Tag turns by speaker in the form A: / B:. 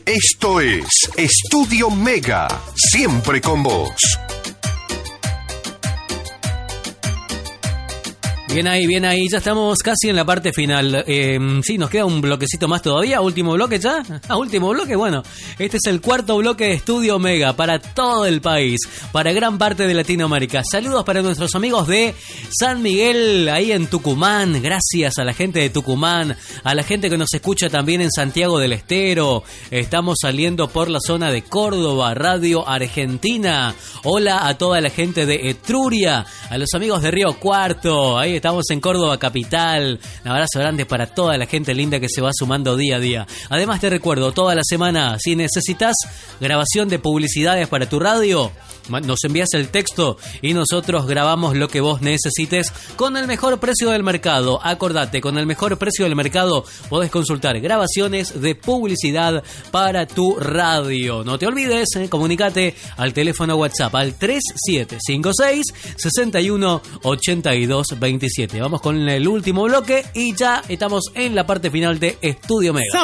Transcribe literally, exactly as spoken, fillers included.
A: Esto es Estudio Mega, siempre con vos.
B: Bien ahí, bien ahí, ya estamos casi en la parte final. Eh, sí, nos queda un bloquecito más todavía. ¿Último bloque ya? Ah, último bloque, bueno. Este es el cuarto bloque de Estudio Mega para todo el país, para gran parte de Latinoamérica. Saludos para nuestros amigos de San Miguel, ahí en Tucumán. Gracias a la gente de Tucumán, a la gente que nos escucha también en Santiago del Estero. Estamos saliendo por la zona de Córdoba, Radio Argentina. Hola a toda la gente de Etruria, a los amigos de Río Cuarto, ahí estamos en Córdoba capital. Un abrazo grande para toda la gente linda que se va sumando día a día. Además te recuerdo, toda la semana, si necesitas grabación de publicidades para tu radio, nos envías el texto y nosotros grabamos lo que vos necesites con el mejor precio del mercado. Acordate, con el mejor precio del mercado podés consultar grabaciones de publicidad para tu radio. No te olvides, eh, comunicate al teléfono WhatsApp al tres siete cinco seis, seis uno, ocho dos dos siete. Vamos con el último bloque y ya estamos en la parte final de Estudio Mega.